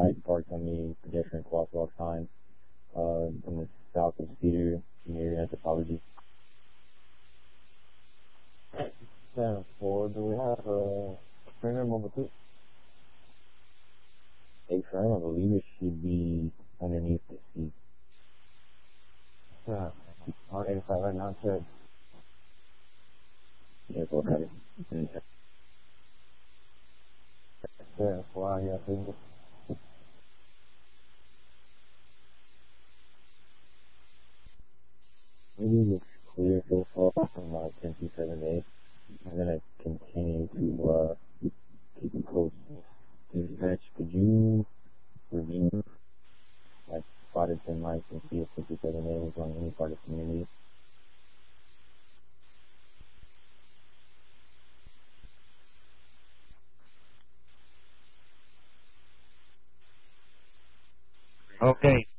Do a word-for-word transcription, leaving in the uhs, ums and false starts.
bike parked on the pedestrian crosswalk sign uh, in the south of Cedar near Anthropology. Ten four. Do we have a trainer mobile two? A frame, I believe it should be underneath the seat. Yeah. R eighty-five right now, said. Yeah, go ahead. Yeah, wow, yeah, single. Maybe looks clear so far from uh, ten two seven eight. I'm gonna continue to uh, keep it close. Dispatch, could you review like five to ten miles and see if ten two seven eight is on any part of the community? Okay.